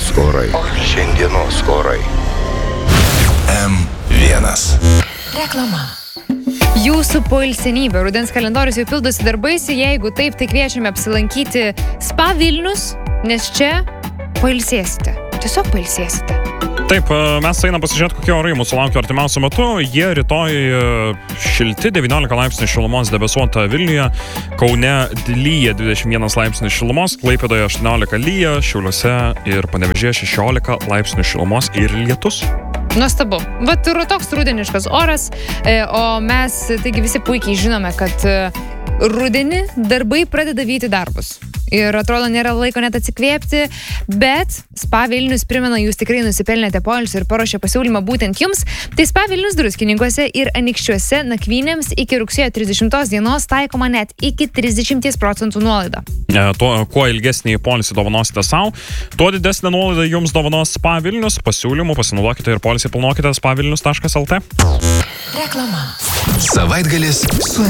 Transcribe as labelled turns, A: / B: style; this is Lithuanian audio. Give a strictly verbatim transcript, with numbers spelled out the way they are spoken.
A: Šiandienos orai. Šiandienos orai.
B: M vienas.
C: Reklama.
D: Jūsų poilsienybė. Rudens kalendorius jau pildosi darbais. Jeigu taip, tai kviečiame apsilankyti Spa Vilnius, nes čia pailsėsite. Tiesiog pailsėsite.
E: Taip, mes einam pasižiūrėti, kokie orai mūsų laukia artimiausiu metu. Jie rytoj šilti, devyniolika laipsnių šilumos, debesuota Vilniuje, Kaune lyja dvidešimt vienas laipsnis šilumos, Klaipėdoje aštuoniolika lyja, Šiauliuose ir Panevėžyje šešiolika laipsnių šilumos ir lietus.
D: Nuostabu. Vat ir toks rudeniškas oras, o mes taigi visi puikiai žinome, kad rudenį darbai pradeda vyti darbus. Ir atrodo, nėra laiko net atsikvėpti, bet Spa Vilnius primena, jūs tikrai nusipelnėte poilsio ir paruošė pasiūlymą būtent jums. Tai Spa Vilnius Druskininkuose ir Anykščiuose nakvynėms iki rugsėjo trisdešimtos dienos taikoma net iki trisdešimt procentų nuolaida.
E: E, tuo, kuo ilgesnį poilsį dovanosite savo, tuo didesnė nuolaida jums dovanos Spa Vilnius. Pasiūlymų pasinaudokite ir poilsį planuokite spa vilnius taškas lt.
C: Reklama.
B: Savaitgalis su